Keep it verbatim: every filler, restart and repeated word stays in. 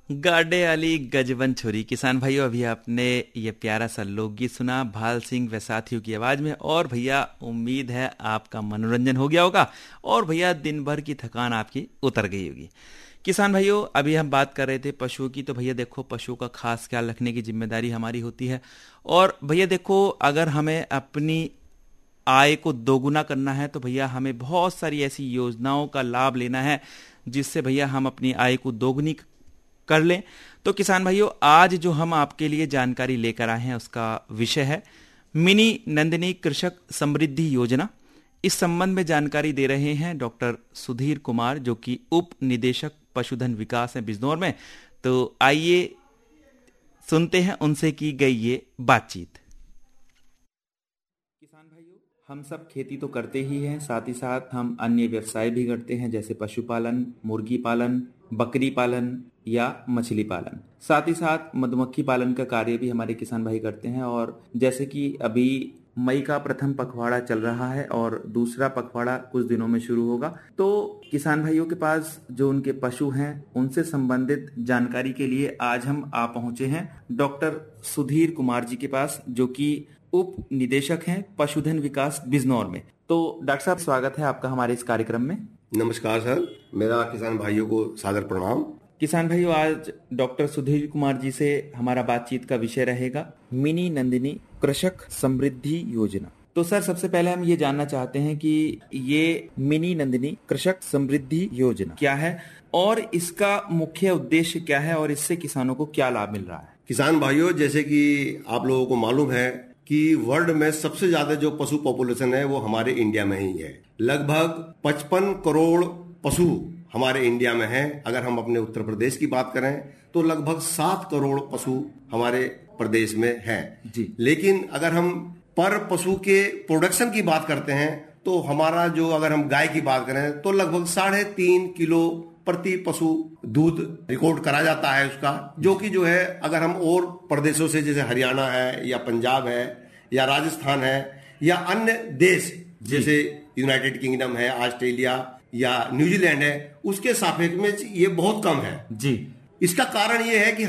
गाडे वाली गजबन छोरी। किसान भाइयों, अभी आपने ये प्यारा सा लोकगीत सुना भाल सिंह व साथियों की आवाज में। और भैया उम्मीद है आपका मनोरंजन हो गया होगा और भैया दिन भर की थकान आपकी उतर गई होगी। किसान भाइयों, अभी हम बात कर रहे थे पशुओं की, तो भैया देखो पशुओं का खास ख्याल रखने की जिम्मेदारी हमारी होती है। और भैया देखो, अगर हमें अपनी आय को दोगुना करना है तो भैया हमें बहुत सारी ऐसी योजनाओं का लाभ लेना है जिससे भैया हम अपनी आय को दोगुनी कर लें। तो किसान भाइयों, आज जो हम आपके लिए जानकारी लेकर आए हैं उसका विषय है मिनी नंदिनी कृषक समृद्धि योजना। इस संबंध में जानकारी दे रहे हैं डॉक्टर सुधीर कुमार, जो कि उप निदेशक पशुधन विकास है बिजनौर में। तो आइए सुनते हैं उनसे की गई ये बातचीत। किसान भाइयों, हम सब खेती तो करते ही हैं, साथ ही साथ हम अन्य व्यवसाय भी करते हैं, जैसे पशुपालन, मुर्गी पालन, बकरी पालन या मछली पालन। साथ ही साथ मधुमक्खी पालन का कार्य भी हमारे किसान भाई करते हैं। और जैसे कि अभी मई का प्रथम पखवाड़ा चल रहा है और दूसरा पखवाड़ा कुछ दिनों में शुरू होगा, तो किसान भाइयों के पास जो उनके पशु हैं उनसे संबंधित जानकारी के लिए आज हम आ पहुंचे हैं डॉक्टर सुधीर कुमार जी के पास, जो कि उप निदेशक हैं पशुधन विकास बिजनौर में। तो डॉक्टर साहब, स्वागत है आपका हमारे इस कार्यक्रम में। नमस्कार सर, मेरा किसान भाइयों को सादर प्रणाम। किसान भाइयों, आज डॉक्टर सुधीर कुमार जी से हमारा बातचीत का विषय रहेगा मिनी नंदिनी कृषक समृद्धि योजना। तो सर, सबसे पहले हम ये जानना चाहते हैं कि ये मिनी नंदिनी कृषक समृद्धि योजना क्या है और इसका मुख्य उद्देश्य क्या है और इससे किसानों को क्या लाभ मिल रहा है। किसान भाइयों, जैसे कि आप लोगों को मालूम है कि वर्ल्ड में सबसे ज्यादा जो पशु पॉपुलेशन है वो हमारे इंडिया में ही है। लगभग पचपन करोड़ पशु हमारे इंडिया में हैं। अगर हम अपने उत्तर प्रदेश की बात करें तो लगभग सात करोड़ पशु हमारे प्रदेश में हैं जी। लेकिन अगर हम पर पशु के प्रोडक्शन की बात करते हैं तो हमारा जो, अगर हम गाय की बात करें तो लगभग साढ़े तीन किलो प्रति पशु दूध रिकॉर्ड करा जाता है उसका, जो कि जो है अगर हम और प्रदेशों से जैसे हरियाणा है या पंजाब है या राजस्थान है या अन्य देश जैसे यूनाइटेड किंगडम है, ऑस्ट्रेलिया या न्यूजीलैंड है, उसके सापेक्ष में ये बहुत कम है जी। इसका कारण ये है कि